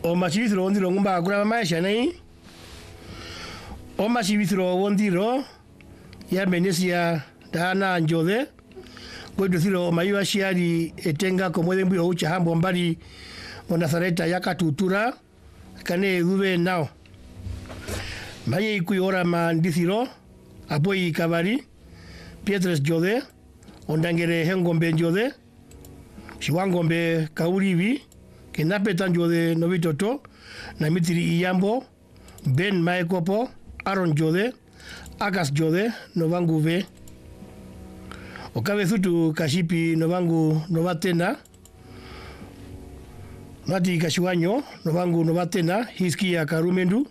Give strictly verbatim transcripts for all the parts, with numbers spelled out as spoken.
o masivithiro ondiro ngumba akura maisha nei o masivithiro ondiro ya menesia dana njode godo thiro o maiwa shiari etenga komwede mbi ucha hambo mbali o Nazareta yakatutura kane duve nao maye ikuiora mandithiro apoi kabari Pietres jode ondangere hengombe jode shiwangombe kaurivi kenapetan jode novitoto na mitiri iyambo Ben Maekopo Aaron jode Agas jode novanguve okabezutu kashipi novangu novatena mati kashiwanyo novangu novatena hiskia karumendu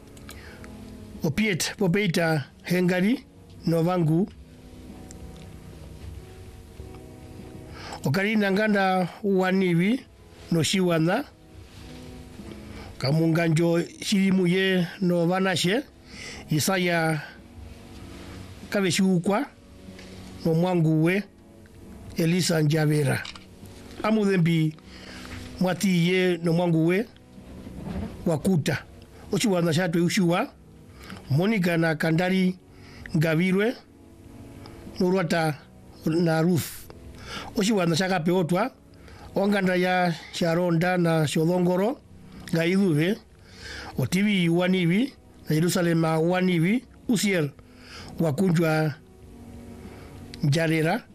opiet popeita hengari novangu okarina nganda wanivi no shiwana kamunganjo shirimuye no vanashe Isaya kabeshukwa no mwanguwe Elisa Njavera amudembi mwatiye no mwanguwe wakuta ochiwana shatwe ushuwa Monica na Kandari Ngavirwe Nurwata na Ruth ochiwana shaka peotwa onganda ya Sharonda na Shodongoro Gaidhuve otivi wanivi na Jerusalema wanivi usier wakunjwa Jarera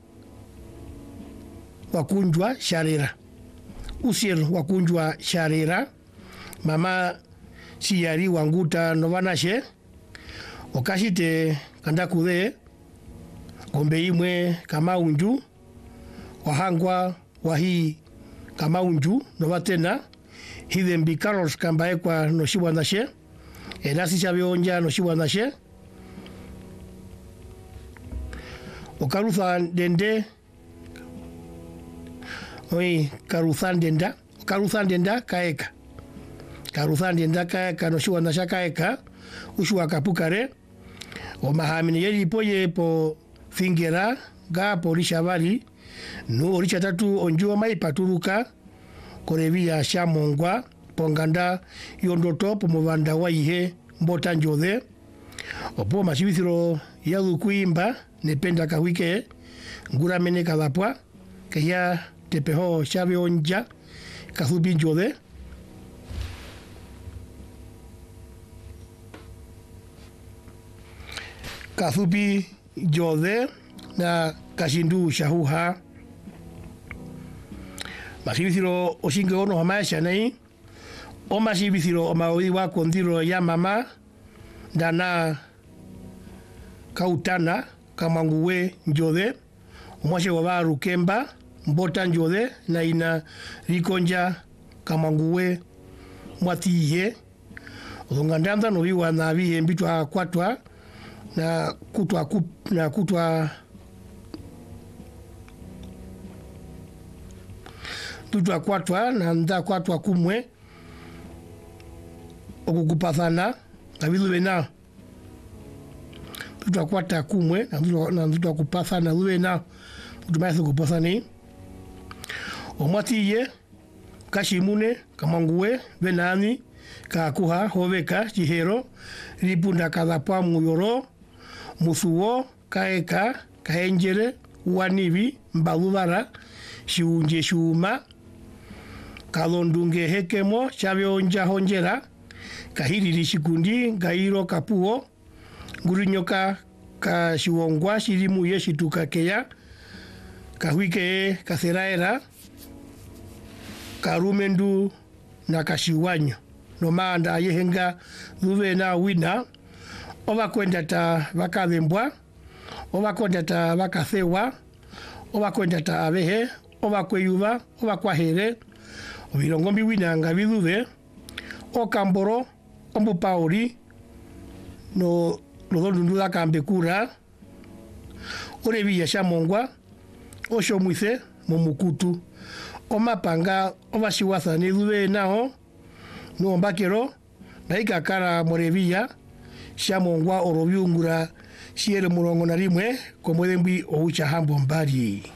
wakunjwa Sharera usier wakunjwa Sharera mama siyari wanguta novanashe okashite kandakude gombe imwe kama unju wahangwa wahi kama unju novatena hidembi Carlos kambaekwa no shiwanashe enasi chabionja no shiwanashe okaruza dende oi karuza denda karuza denda kaeka karuza denda kaeka no shiwanasha kaeka ushwa kapukare o mahamini yeri poye po fingera ga polisha bali no oricha tatu onjua mai paturuka korevia shamongwa ponganda yondoto pomuvanda waihe mbota njode opo masivithiro yadu kuimba nependa kahwike ngura mene kadapwa kaya tepeho shabe onja kathubi njode kathubi jode na kashindu shahuha masivithiro oshinge ono hamaisha nei o masivithiro o maoi wa kondiro ya mama dana kautana kamanguwe njode mwashe wabaru kemba mbota njode na ina rikonja kamanguwe mwatiye ongandanda no biwa na bihe mbitwa kwatwa na kutwa kup, na kutwa tutwa kwatwa na nda kwatwa kumwe okukupathana kabilu bena tutwa kwata kumwe na tutwa kupathana luena tumaise kupathani omatiye kashimune kamanguwe benani kakuha hoveka chihero ripunda kadapwa muyoro musuwo kaeka kaenjere wanivi mbaluvara shiunje shuma kalondunge hekemo chabionja honjera kahiriri shikundi gairo kapuo ngurinyoka ka shiwongwa shirimu yeshituka keya kahwike kaseraera karumendu na kashiwanyo no manda yehenga duve na wina oba kwenda ta bakabembwa oba kwenda ta bakasewa oba kwenda ta abehe oba kweyuba oba kwahere obirongo biwina nga biduve okamboro ombu pauri no no ndula kambekura orebiya shamongwa oshomwise mumukutu omapanga obashiwasa ni duve nao no mbakero naika kara morebiya shamongwa orobyungura shiere murongo na rimwe komwede mbi oucha hambo mbali.